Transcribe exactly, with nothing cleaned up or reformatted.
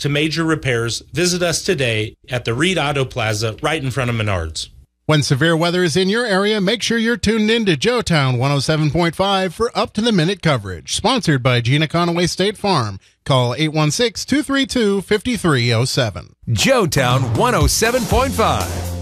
to major repairs, visit us today at the Reed Auto Plaza right in front of Menards. When severe weather is in your area, make sure you're tuned in to Joetown one oh seven point five for up-to-the-minute coverage. Sponsored by Gina Conaway State Farm. Call eight one six, two three two, five three zero seven. Joetown one oh seven point five.